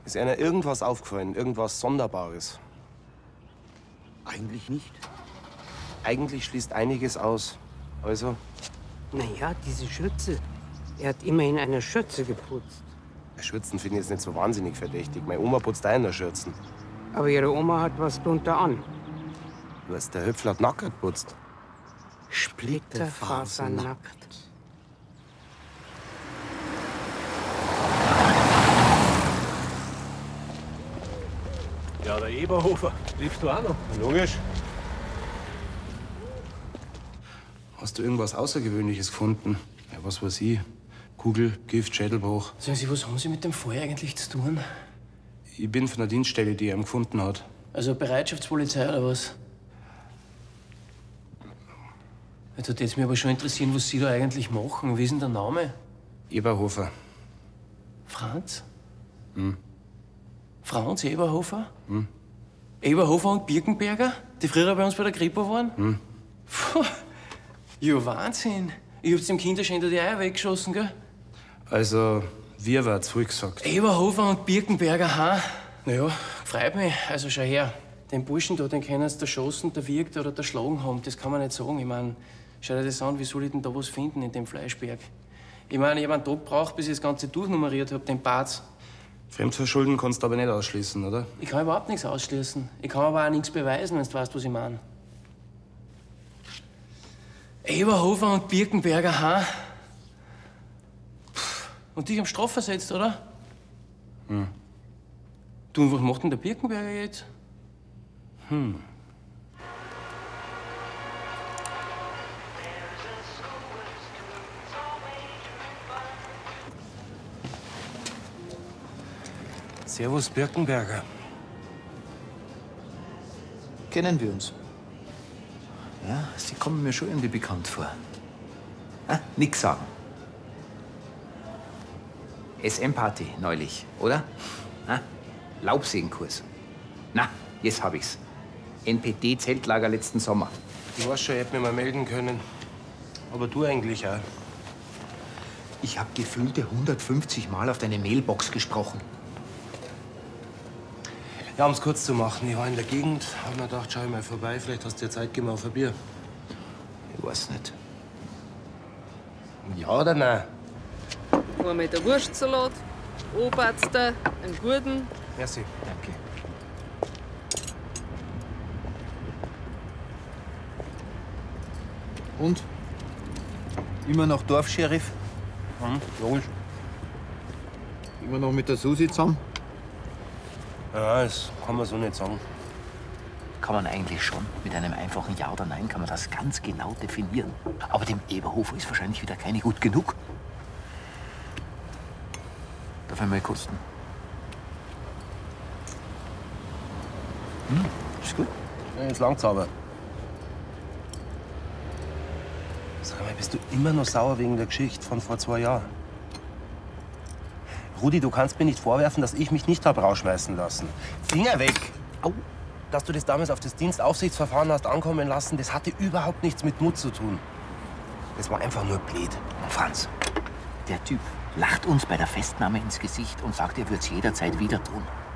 Ist einer irgendwas aufgefallen? Irgendwas Sonderbares? Eigentlich nicht. Eigentlich schließt einiges aus. Also? Naja, diese Schürze. Er hat immerhin eine Schürze geputzt. Schürzen finde ich jetzt nicht so wahnsinnig verdächtig. Meine Oma putzt auch in der Schürzen. Aber ihre Oma hat was drunter an. Was, der Höpfl hat nackt geputzt? Splitterfasernackt. Ja, der Eberhofer. Lebst du auch noch? Logisch. Hast du irgendwas Außergewöhnliches gefunden? Ja, was weiß ich. Kugel, Gift, Schädelbruch. Sagen Sie, was haben Sie mit dem Fall eigentlich zu tun? Ich bin von der Dienststelle, die ihn gefunden hat. Also Bereitschaftspolizei oder was? Jetzt würde mich aber schon interessieren, was Sie da eigentlich machen. Wie ist denn der Name? Eberhofer. Franz? Franz Eberhofer? Eberhofer und Birkenberger, die früher bei uns bei der Kripo waren? Puh, ja, Wahnsinn. Ich hab's dem Kinderschänder hinter die Eier weggeschossen, gell? Also, wir war's früh gesagt. Eberhofer und Birkenberger, ha? Naja, freut mich. Also schau her. Den Burschen da, den können sie erschossen, erwürgt oder erschlagen haben. Das kann man nicht sagen. Ich mein, schau dir das an, wie soll ich denn da was finden in dem Fleischberg? Ich mein, ich hab einen Tag gebraucht, bis ich das Ganze durchnummeriert hab, den Parz. Fremdverschulden kannst du aber nicht ausschließen, oder? Ich kann überhaupt nichts ausschließen. Ich kann aber auch nichts beweisen, wenn du weißt, was ich mein. Eberhofer und Birkenberger, ha? Und dich am Straf versetzt, oder? Du, und was macht denn der Birkenberger jetzt? Servus, Birkenberger. Kennen wir uns? Ja, Sie kommen mir schon irgendwie bekannt vor. Nix sagen. SM-Party neulich, oder? Laubsägenkurs. Na, jetzt hab ich's. NPD-Zeltlager letzten Sommer. Ich weiß schon, ich hätte mich mal melden können. Aber du eigentlich auch. Ich hab gefühlte 150 Mal auf deine Mailbox gesprochen. Ja, um es kurz zu machen, ich war in der Gegend, hab mir gedacht, schau ich mal vorbei, vielleicht hast du dir Zeit, geh mal auf ein Bier. Ich weiß nicht. Ja oder nein? Einmal der Wurstsalat, Oberster, einen guten. Merci. Danke. Und? Immer noch Dorfscheriff? Logisch. Immer noch mit der Susi zusammen? Ja, das kann man so nicht sagen. Kann man eigentlich schon. Mit einem einfachen Ja oder Nein kann man das ganz genau definieren. Aber dem Eberhofer ist wahrscheinlich wieder keine gut genug. Darf ich mal kosten? Ist gut. Ja, jetzt langt's aber. Sag mal, bist du immer noch sauer wegen der Geschichte von vor 2 Jahren? Rudi, du kannst mir nicht vorwerfen, dass ich mich nicht hab rausschmeißen lassen. Finger weg! Au! Dass du das damals auf das Dienstaufsichtsverfahren hast ankommen lassen, das hatte überhaupt nichts mit Mut zu tun. Das war einfach nur blöd. Franz, der Typ lacht uns bei der Festnahme ins Gesicht und sagt, er würde es jederzeit wieder tun.